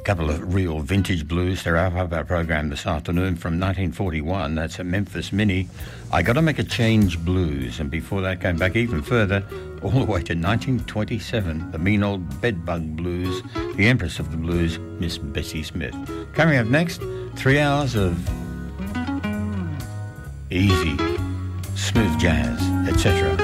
couple of real vintage blues to wrap up our program this afternoon from 1941. That's a Memphis Mini, I Gotta Make a Change Blues. And before that, came back even further, all the way to 1927, the mean old bedbug blues, the empress of the blues, Miss Bessie Smith. Coming up next, 3 hours of easy, smooth jazz, etc.